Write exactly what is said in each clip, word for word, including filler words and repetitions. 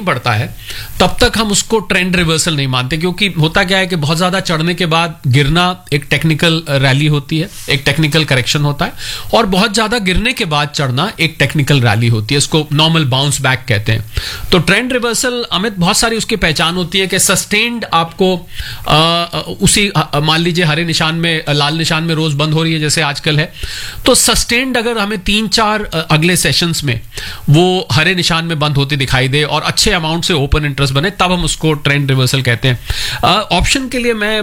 बढ़ता है तब तक हम उसको ट्रेंड रिवर्सल नहीं मानते, क्योंकि होता क्या है कि बहुत ज्यादा चढ़ने के बाद गिरना एक टेक्निकल रैली होती है, एक टेक्निकल करेक्शन होता है, और बहुत ज्यादा गिरने के बाद चढ़ना एक टेक्निकल रैली होती है, इसको नॉर्मल बाउंस बैक कहते हैं। तो ट्रेंड रिवर्सल अमित बहुत सारी उसकी पहचान होती है कि सस्टेन्ड आपको आ, उसी मान लीजिए हरे निशान में, लाल निशान में रोज बंद हो रही है जैसे आजकल है, तो सस्टेन्ड अगर हमें तीन चार अगले सेशंस में वो हरे निशान में बंद होती दिखाई दे और अच्छे अमाउंट से ओपन इंटरेस्ट बने, तब हम उसको ट्रेंड रिवर्सल कहते हैं। ऑप्शन के लिए मैं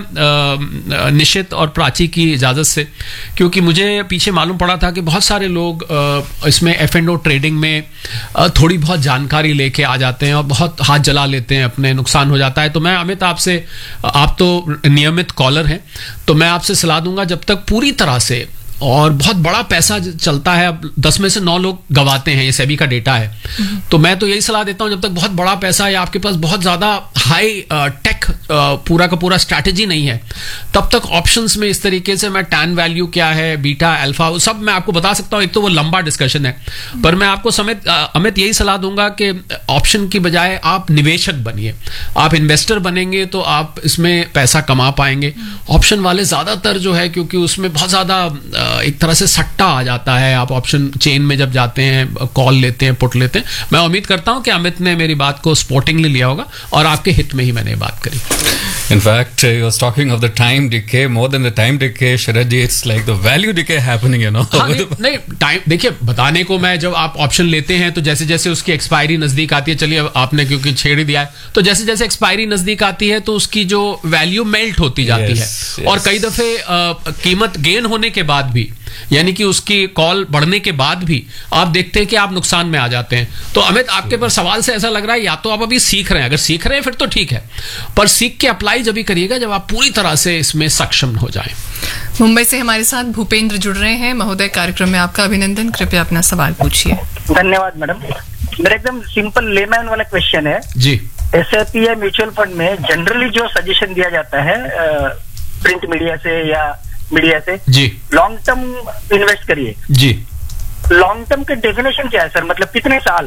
आ, निशित और प्राची की इजाजत से, क्योंकि मुझे पीछे मालूम पड़ा था कि बहुत सारे लोग आ, इसमें एफ एंड ओ ट्रेडिंग में आ, थोड़ी बहुत जानकारी लेके आ जाते हैं और बहुत हाथ जला लेते हैं, अपने नुकसान हो जाता है। तो मैं अमित आपसे, आप तो नियमित कॉलर हैं, तो मैं आपसे सलाह दूंगा जब तक पूरी तरह से, और बहुत बड़ा पैसा चलता है, अब दस में से नौ लोग गवाते हैं, ये सेबी का डेटा है, तो मैं तो यही सलाह देता हूं जब तक बहुत बड़ा पैसा है, आपके पास बहुत ज्यादा हाई टेक पूरा का पूरा स्ट्रैटेजी नहीं है, तब तक ऑप्शंस में इस तरीके से मैं टैन वैल्यू क्या है, बीटा अल्फा, वो सब मैं आपको बता सकता हूं। एक तो वो लंबा डिस्कशन है, पर मैं आपको समेत अमित यही सलाह दूंगा कि ऑप्शन की बजाय आप निवेशक बनिए, आप इन्वेस्टर बनेंगे तो आप इसमें पैसा कमा पाएंगे। ऑप्शन वाले ज्यादातर जो है, क्योंकि उसमें बहुत ज्यादा एक तरह से सट्टा आ जाता है, आप ऑप्शन चेन में जब जाते हैं, कॉल लेते हैं, पुट लेते हैं। मैं उम्मीद करता हूं कि अमित ने मेरी बात को स्पोर्टिंगली लिया होगा और आपके हित में ही मैंने बात करी। In fact, you was talking of the time decay, more than the time decay, Sharad ji, it's like the value decay happening, you know. हाँ, नहीं, नहीं टाइम देखिए, बताने को मैं, जब आप ऑप्शन लेते हैं तो जैसे जैसे उसकी एक्सपायरी नजदीक आती है, चलिए आपने क्योंकि छेड़ ही दिया है, तो जैसे जैसे एक्सपायरी नजदीक आती है तो उसकी जो वैल्यू मेल्ट होती जाती yes, है yes. और कई दफे कीमत गेन होने के बाद भी, यानी कि उसकी कॉल बढ़ने के बाद भी आप देखते हैं कि आप नुकसान में आ जाते हैं। तो अमित, आपके पर सवाल से ऐसा लग रहा है या तो आप अभी सीख रहे हैं, अगर सीख रहे हैं फिर तो ठीक है, पर सीख के अप्लाई जब भी करिएगा जब आप पूरी तरह से इसमें सक्षम हो जाएं। मुंबई से हमारे साथ भूपेंद्र जुड़ रहे हैं। महोदय, कार्यक्रम में आपका अभिनंदन, कृपया अपना सवाल पूछिए। धन्यवाद मैडम। मेरा एकदम सिंपल लेमैन वाला क्वेश्चन है जी। एस आई पी या म्यूचुअल फंड में जनरली जो सजेशन दिया जाता है प्रिंट मीडिया से या मीडिया से, जी, लॉन्ग टर्म इन्वेस्ट करिए, जी, लॉन्ग टर्म के डेफिनेशन क्या है सर? मतलब कितने साल,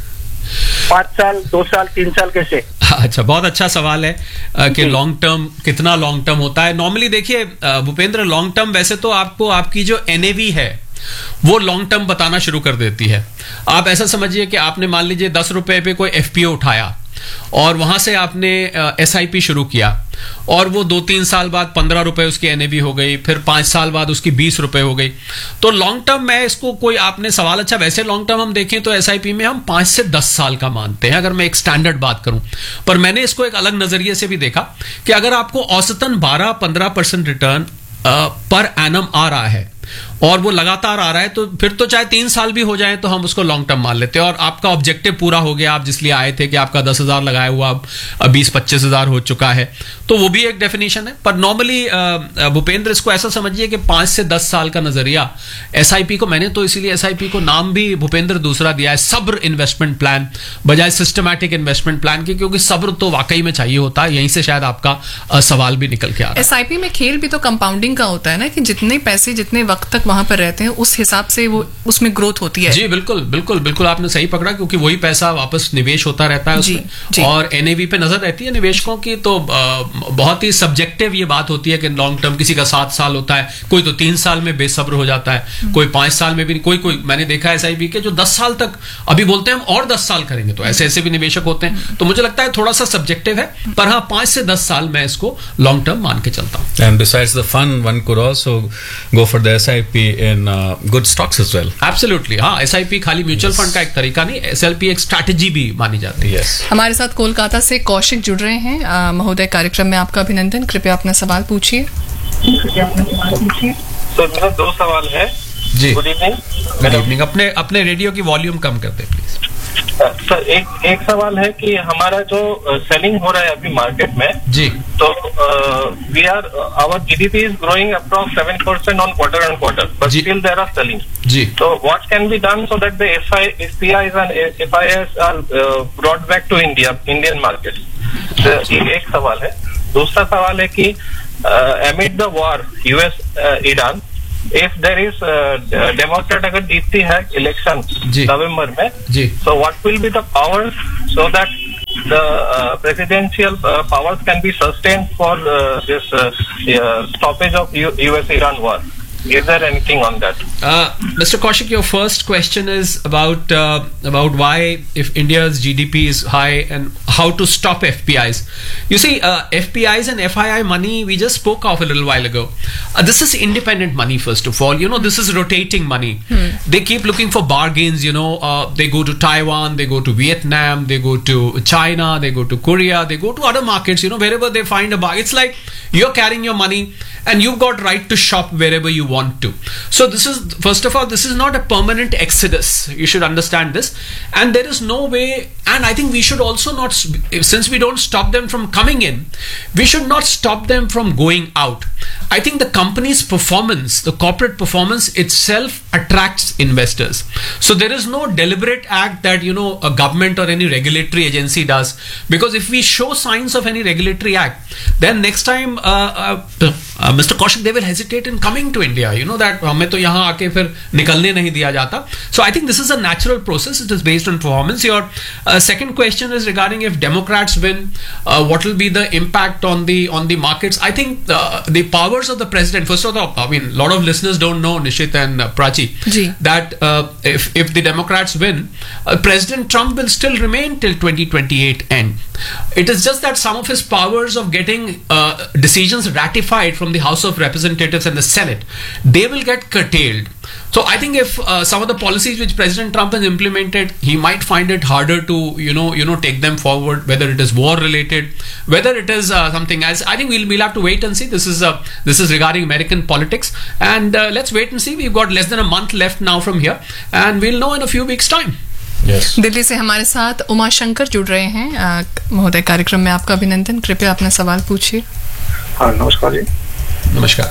पांच साल, दो साल, तीन साल, कैसे? अच्छा, बहुत अच्छा सवाल है कि लॉन्ग टर्म कितना लॉन्ग टर्म होता है। नॉर्मली देखिए भूपेंद्र, लॉन्ग टर्म वैसे तो आपको आपकी जो एनएवी है वो लॉन्ग टर्म बताना शुरू कर देती है। आप ऐसा समझिए कि आपने मान लीजिए दस रुपए पे कोई एफपीओ उठाया और वहां से आपने एसआईपी शुरू किया और वो दो तीन साल बाद पंद्रह रुपए उसकी एनएवी हो गई, फिर पांच साल बाद उसकी बीस रुपए हो गई। तो लॉन्ग टर्म, मैं इसको कोई, आपने सवाल अच्छा, वैसे लॉन्ग टर्म हम देखें तो एसआईपी में हम पांच से दस साल का मानते हैं, अगर मैं एक स्टैंडर्ड बात करूं, पर मैंने इसको एक अलग नजरिए से भी देखा कि अगर आपको औसतन बारह पंद्रह परसेंट रिटर्न पर एनम आ रहा है और वो लगातार आ रहा है, तो फिर तो चाहे तीन साल भी हो जाए तो हम उसको लॉन्ग टर्म मान लेते हैं, और आपका ऑब्जेक्टिव पूरा हो गया, आप जिसलिए आए थे कि आपका दस हजार लगाया हुआ अब बीस पच्चीस हजार हो चुका है, तो वो भी एक डेफिनेशन है। पर नॉर्मली भूपेंद्र, इसको ऐसा समझिए कि पांच से दस साल का नजरिया एसआईपी को, मैंने तो इसीलिए एसआईपी को नाम भी भूपेंद्र दूसरा दिया है, सब्र इन्वेस्टमेंट प्लान बजाय सिस्टमैटिक इन्वेस्टमेंट प्लान की, क्योंकि सब्र तो वाकई में चाहिए होता है। यहीं से शायद आपका सवाल भी निकल के आ रहा है। एसआईपी में खेल भी तो कंपाउंडिंग का होता है ना, कि जितने पैसे जितने वक्त तक वहां पर रहते हैं उस हिसाब से वो उसमें ग्रोथ होती है। जी बिल्कुल बिल्कुल बिल्कुल, आपने सही पकड़ा, क्योंकि वही पैसा वापस निवेश होता रहता है उसमें, जी, जी। और एनएवी पे नजर रहती है निवेशकों की। तो बहुत ही सब्जेक्टिव ये बात होती है कि लॉन्ग टर्म किसी का सात साल होता है, कोई तो तीन साल में बेसब्र हो जाता है, कोई पांच साल में भी, कोई कोई मैंने देखा है एसआईपी के जो दस साल तक अभी बोलते हैं हम और दस साल करेंगे, तो ऐसे ऐसे भी निवेशक होते हैं। तो मुझे लगता है थोड़ा सा सब्जेक्टिव है, पर हाँ पांच से दस साल मैं इसको लॉन्ग टर्म मान के चलता हूँ। And besides the fun, one could also go for the SIP in good stocks as well. Absolutely, हाँ, एसआईपी खाली म्यूचुअल फंड का एक तरीका नहीं, एसएलपी एक स्ट्रैटेजी भी मानी जाती है। हमारे साथ कोलकाता से कौशिक जुड़ रहे हैं। महोदय, कार्यक्रम में आपका अभिनंदन, कृपया अपना सवाल पूछिए। तो मेरा दो सवाल है जी। Good evening. Good evening. अपने अपने रेडियो की वॉल्यूम कम कर दे प्लीज। सर एक एक सवाल है कि हमारा जो सेलिंग हो रहा है अभी मार्केट में जी, तो we are our GDP is growing approx seven percent on quarter on quarter, but still there are selling जी। तो what can be done so that the FI एफपीआईज and FIS are brought back to India Indian market? ये एक सवाल है। दूसरा सवाल है कि एमिड the war US Iran, if there is uh, Democrat अगर जीतती है इलेक्शन नवंबर में, so what will be the power so that the uh, presidential uh, powers can be sustained for uh, this uh, uh, stoppage of U S Iran war? Is there anything on that? Uh, Mister Kaushik, your first question is about uh, about why, if India's G D P is high, and how to stop F P Is. You see, uh, F P Is and F I I money we just spoke of a little while ago. Uh, this is independent money, first of all. You know, this is rotating money. Hmm. They keep looking for bargains. You know, uh, they go to Taiwan, they go to Vietnam, they go to China, they go to Korea, they go to other markets. You know, wherever they find a bargain, it's like you're carrying your money and you've got right to shop wherever you want to. So this is, first of all, this is not a permanent exodus. You should understand this. And there is no way, and I think we should also not, since we don't stop them from coming in, we should not stop them from going out. I think the company's performance, the corporate performance itself attracts investors. So there is no deliberate act that, you know, a government or any regulatory agency does. Because if we show signs of any regulatory act, then next time, uh, uh, uh, Mister Kaushik, they will hesitate in coming to India. You know that हमें तो यहाँ आके फिर निकलने नहीं दिया जाता. So I think this is a natural process. It is based on performance. Your uh, second question is regarding if Democrats win, uh, what will be the impact on the on the markets? I think uh, the powers of the president. First of all, I mean, a lot of listeners don't know, Nishit and uh, Prachi, Gee. that uh, if if the Democrats win, uh, President Trump will still remain till twenty twenty-eight end. It is just that some of his powers of getting uh, decisions ratified from the House of Representatives and the Senate, they will get curtailed. So I think if uh, some of the policies which President Trump has implemented, he might find it harder to, you know, you know, take them forward, whether it is war related, whether it is uh, something else. I think we'll, we'll have to wait and see. This is uh, this is regarding American politics, and uh, let's wait and see. We've got less than a month left now from here, and we'll know in a few weeks' time. Yes. Delhi से हमारे साथ उमा शंकर जुड़ रहे हैं. महोदय, कार्यक्रम में आपका अभिनंदन. कृपया अपना सवाल पूछिए. हाँ, नमस्कार जी. नमस्कार.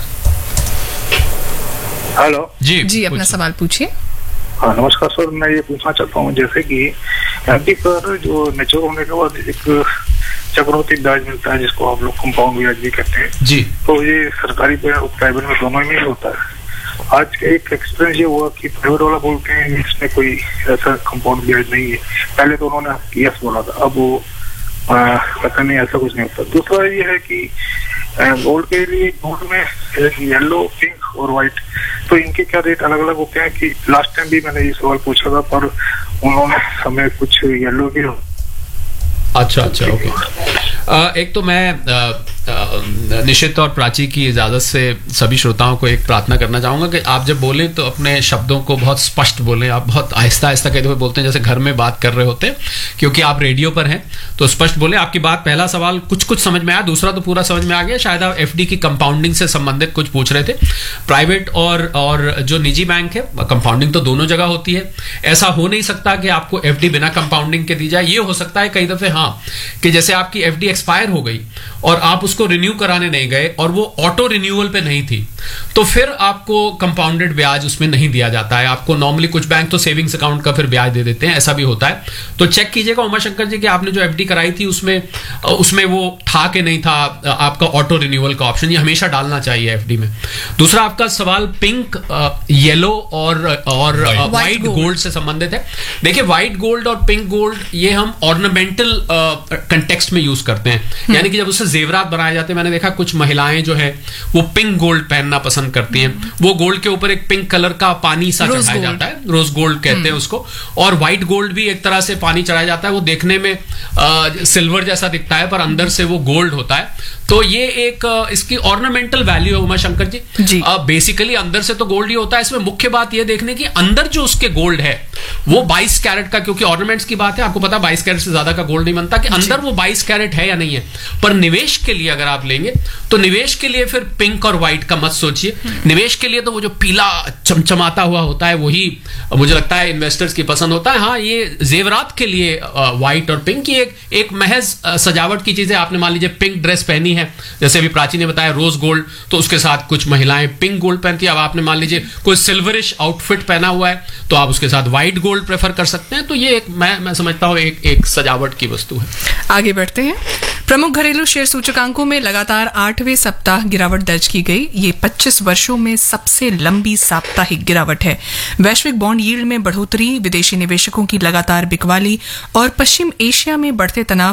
हेलो जी जी अपना सवाल पूछिए. हाँ, नमस्कार सर. मैं ये पूछना चाहता हूँ, जैसे कि एफडी पर जो मैच्योर होने के बाद एक चक्रवृद्धि ब्याज मिलता है, जिसको आप लोग कंपाउंड ब्याज भी कहते हैं जी, तो ये सरकारी पे और प्राइवेट में दोनों में ही होता है. आज का एक एक्सपीरियंस ये हुआ कि प्राइवेट वाला बोलते हैं इसमें कोई ऐसा कंपाउंड ब्याज नहीं है. पहले तो उन्होंने यस बोला था, अब वो पता नहीं, ऐसा कुछ नहीं होता. दूसरा ये है कि गोल्ड के लिए गोल्ड में येलो, पिंक और व्हाइट, तो इनके क्या रेट अलग अलग होते हैं? कि लास्ट टाइम भी मैंने ये सवाल पूछा था, पर उन्होंने हमें कुछ येलो के. अच्छा अच्छा ओके. uh, एक तो मैं uh, uh, निशित और प्राची की इजाजत से सभी श्रोताओं को एक प्रार्थना करना चाहूंगा कि आप जब बोलें तो अपने शब्दों को बहुत स्पष्ट बोलें. आप बहुत आहिस्ता आहिस्ता कहते हुए बोलते हैं, जैसे घर में बात कर रहे होते हैं, क्योंकि आप रेडियो पर हैं, तो स्पष्ट बोलें. आपकी बात, पहला सवाल कुछ कुछ समझ में आया, दूसरा तो पूरा समझ में आ गया. शायद आप एफडी की कंपाउंडिंग से संबंधित कुछ पूछ रहे थे. प्राइवेट और और जो निजी बैंक है, कंपाउंडिंग तो दोनों जगह होती है. ऐसा हो नहीं सकता कि आपको एफडी बिना कंपाउंडिंग के दी जाए. ये हो सकता है कई दफे हाँ कि जैसे आपकी एफडी एक्सपायर हो गई और आप उसको रिन्यू कराने नहीं गए और वो ऑटो रिन्यूअल पे नहीं थी, तो फिर आपको कंपाउंडेड ब्याज उसमें नहीं दिया जाता है. आपको नॉर्मली कुछ बैंक तो सेविंग्स अकाउंट का फिर ब्याज दे देते हैं, ऐसा भी होता है. तो चेक कीजिएगा उमाशंकर जी कि आपने जो एफडी कराई थी उसमें उसमें वो था कि नहीं था आपका ऑटो रिन्यूअल का ऑप्शन. ये हमेशा डालना चाहिए एफडी में. दूसरा आपका सवाल पिंक, येलो और और व्हाइट गोल्ड से संबंधित है. देखिए, व्हाइट गोल्ड और पिंक गोल्ड ये हम ऑर्नामेंटल कंटेक्स्ट में यूज करते हैं, यानी कि जब उससे जेवरात बनाए जाते हैं. मैंने देखा कुछ महिलाएं जो है वो पिंक गोल्ड पहनना पसंद करती हैं. वो गोल्ड के ऊपर एक पिंक कलर का पानी सा चढ़ाया जाता है, रोज गोल्ड कहते हैं उसको. और व्हाइट गोल्ड भी एक तरह से पानी चढ़ाया जाता है. वो देखने में आ, सिल्वर जैसा दिखता है, पर अंदर से वो गोल्ड होता है. तो ये एक इसकी ऑर्नामेंटल वैल्यू है उमाशंकर जी. जी. बेसिकली अंदर से तो गोल्ड ही होता है. इसमें मुख्य बात ये देखने की अंदर जो उसके गोल्ड है वो बाईस कैरेट का, क्योंकि ऑर्नामेंट्स की बात है, आपको पता बाईस कैरेट से ज्यादा का गोल्ड नहीं बनता, कि अंदर वो बाईस कैरेट है या नहीं है. पर निवेश के लिए अगर आप लेंगे तो निवेश के लिए फिर पिंक और व्हाइट का मत सोचिए. निवेश के लिए तो वो जो पीला चमचमाता हुआ होता है वही मुझे लगता है इन्वेस्टर्स की पसंद होता है. हाँ, ये जेवरात के लिए व्हाइट और पिंक की एक एक महज सजावट की चीजें. आपने मान लीजिए पिंक ड्रेस पहनी है, जैसे अभी प्राची ने बताया रोज गोल्ड, तो उसके साथ कुछ महिलाएं पिंक गोल्ड पहनती है. अब आपने मान लीजिए कोई सिल्वरिश आउटफिट पहना हुआ है तो आप उसके साथ व्हाइट गोल्ड प्रेफर कर सकते हैं. तो ये एक मैं मैं समझता हूं एक एक सजावट की वस्तु है. आगे बढ़ते हैं. प्रमुख घरेलू शेयर सूचकांकों में लगातार आठवें सप्ताह गिरावट दर्ज की गई. ये पच्चीस वर्षों में सबसे लंबी साप्ताहिक गिरावट है. वैश्विक बॉन्ड यील्ड में बढ़ोतरी, विदेशी निवेशकों की लगातार बिकवाली और पश्चिम एशिया में बढ़ते तनाव